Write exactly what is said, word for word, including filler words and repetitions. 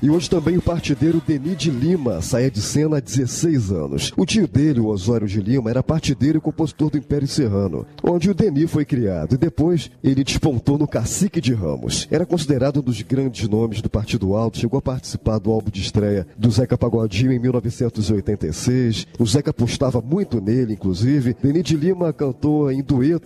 E hoje também o partideiro Deni de Lima saía de cena há dezesseis anos. O tio dele, o Osório de Lima, era partideiro e compositor do Império Serrano, onde o Deni foi criado. E depois ele despontou no Cacique de Ramos. Era considerado um dos grandes nomes do Partido Alto, chegou a participar do álbum de estreia do Zeca Pagodinho em mil novecentos e oitenta e seis. O Zeca apostava muito nele, inclusive. Deni de Lima cantou em dueto